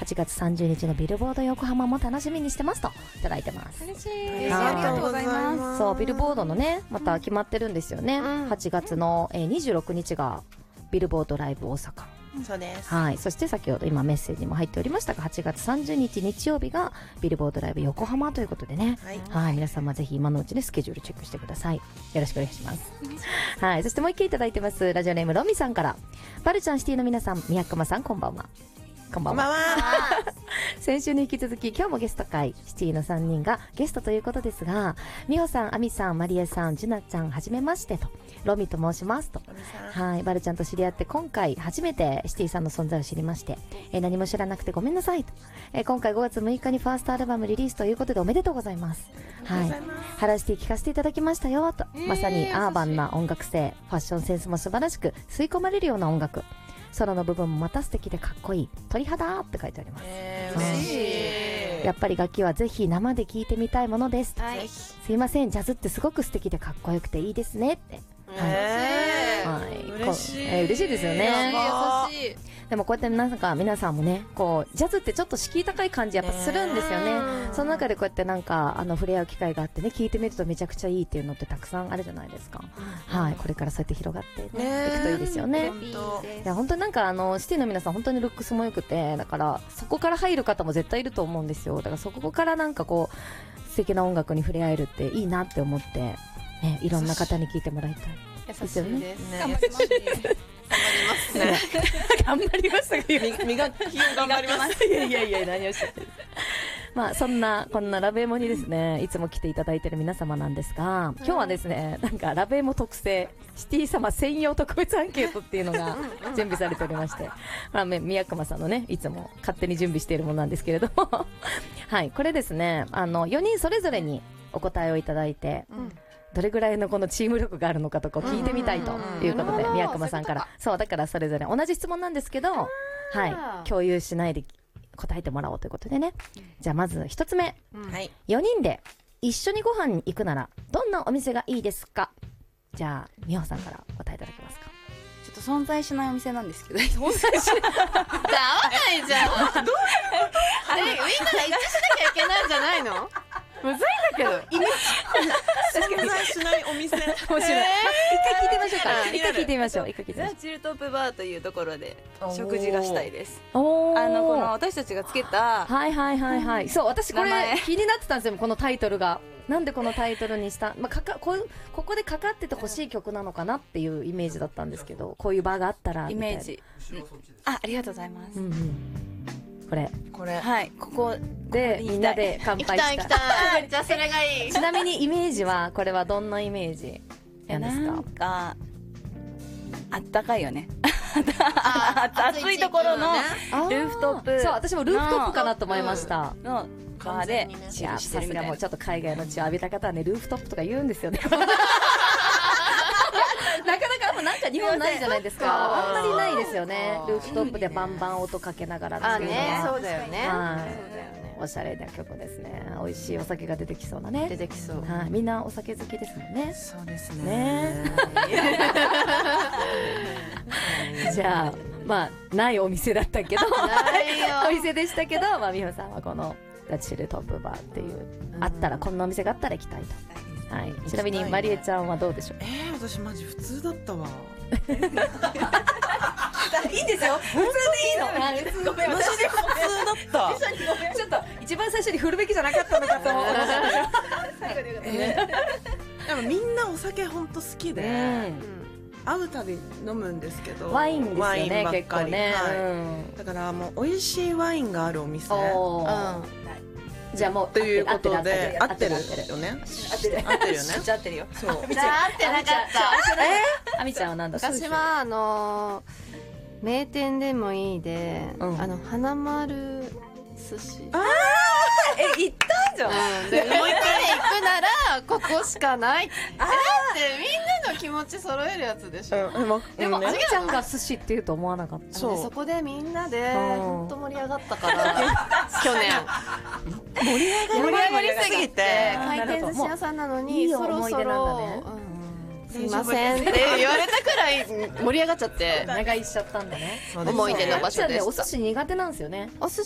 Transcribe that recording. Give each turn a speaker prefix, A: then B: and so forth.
A: 8月30日のビルボード横浜も楽しみにしてますといただいてます。
B: 嬉しい。
A: はい
B: ありがとうございます。
A: そう、ビルボードのね、また決まってるんですよね。8月の26日がビルボードライブ大阪。
C: そうです。
A: はい。そして先ほど今メッセージにも入っておりましたが、8月30日日曜日がビルボードライブ横浜ということでね。はい。皆様ぜひ今のうちにスケジュールチェックしてください。よろしくお願いします。はい。そしてもう一件いただいてます。ラジオネームロミさんから。バルちゃんシティの皆さん、宮熊さんこんばんは。こんばんは。先週に引き続き今日もゲスト会、シティの3人がゲストということですが、美穂さん、アミさん、マリエさん、ジュナちゃんはじめましてと、ロミと申しますと。はい、バルちゃんと知り合って今回初めてシティさんの存在を知りまして、何も知らなくてごめんなさいと、今回5月6日にファーストアルバムリリースということでおめでとうございます。はい、ハラシティ聞かせていただきましたよと、まさにアーバンな音楽性、ファッションセンスも素晴らしく吸い込まれるような音楽、ソロの部分もまた素敵でかっこいい、鳥肌って書いてあります。
C: 嬉しい。
A: やっぱり楽器はぜひ生で聴いてみたいものです、
B: はい、
A: すいません、ジャズってすごく素敵でかっこよくていいですねって、はい、
C: 嬉しい、
A: 嬉しいですよね。
B: 優しい。
A: でもこうやってなんか皆さんもね、こうジャズってちょっと敷居高い感じやっぱするんですよね。その中でこうやってなんか触れ合う機会があってね、聞いてみるとめちゃくちゃいいっていうのってたくさんあるじゃないですか。はい、これからそうやって広がっていくといいですよね。いや本当になんかシティの皆さん本当にルックスも良くて、だからそこから入る方も絶対いると思うんですよ。だからそこからなんかこう素敵な音楽に触れ合えるっていいなって思って、ね、いろんな方に聞いてもらいたい。
B: 優しいです。
C: 頑張りますね。
A: 頑張りました
C: が磨きを頑張ります。
A: いやいやいや、何をしてる。まあそんなこんなラブエモにですね、いつも来ていただいている皆様なんですが、今日はですね、なんかラブエモ特製シティ様専用特別アンケートっていうのが準備されておりまして、まあ宮熊さんのね、いつも勝手に準備しているものなんですけれどもはい、これですね、4人それぞれにお答えをいただいて、どれぐらいのこのチーム力があるのかとか聞いてみたいということで、宮熊さんから、そうだからそれぞれ同じ質問なんですけど、はい、共有しないで答えてもらおうということでね。じゃあまず一つ目、4人で一緒にご飯に行くならどんなお店がいいですか。じゃあ美穂さんから答えいただけますか。
B: ちょっと存在しないお店なんですけど。
C: 存在しない。じゃあ合わないじゃん。どういうこと？あれみんなで一致しなきゃいけないんじゃないの？むずいんだけど。イメージ。存在しないお店。面白い。
A: 一回聞いてみましょうか。一回聞いてみましょう。一回聞いてみましょう。
B: チルトップバーというところで食事がしたいです。
A: こ
B: の私たちがつけた、
A: はいはいはいはい。そう、私これ気になってたんですよ。このタイトルが。なんでこのタイトルにした、まあ、ここでかかっててほしい曲なのかなっていうイメージだったんですけど、こういうバーがあったら
B: イメージ、ありがとうございます、
A: これ
B: はいここ
A: でみんなで乾杯したい。
C: 行きたい。じゃあそれがいい。
A: ちなみにイメージはこれはどんなイメージなんですか。
B: なんかあったかいよね暑いところのルーフトップ。
A: そう、私もルーフトップかなと思いました
B: のバーで
A: チルしてるみたいな。もうちょっと海外の血を浴びた方はね、ルーフトップとか言うんですよねなかなかもうなんか日本ないじゃないですか。あんまりないですよね。ルーフトップでバンバン音かけながらっていうのは。
C: そうだよね。
A: おしゃれな曲ですね。美味しいお酒が出てきそうなね。
C: 出てきそう。
A: はい、みんなお酒好きですもんね。
C: そうですね。
A: じゃあまあないお店だったけど、お店でしたけど、まあ美穂さんはこのザチルトップバーっていうあったら、こんなお店があったら行きたいと。はい。ちなみにマリエちゃんはどうでしょう。
C: 私マジ普通だったわ。
A: いいんですよ。普通でいいの。
C: マジで普通だった。
A: ちょっと一番最初に振るべきじゃなかったのかと思って。
C: でもみんなお酒本当好きで、会うたび飲むんですけど、
A: ワインですよね、結構ね。
C: だからもう美味しいワインがあるお店。
A: じゃあもう
C: ということで合ってるよね。合ってるよね。
B: じゃあ合ってるよ。
C: そう。
B: じゃあ合ってなかった。
A: あみちゃんはなんだ。
D: 私は名店でもいいで、花丸寿司。
B: 行ったじゃん。
D: もう一回行くならここしかない。だってみんなの気持ち揃えるやつでしょ。
A: でもあみちゃんが寿司って言うと思わなかった。
D: そこでみんなで本当盛り上がったから去年盛り上がりすぎて、回転寿司屋さんなのにそろそろすいませんって言われたくらい盛り上がっちゃって
A: 長居しちゃったんだね。
D: 思い出の場所でした。
A: お寿司苦手なんですよね。
D: お寿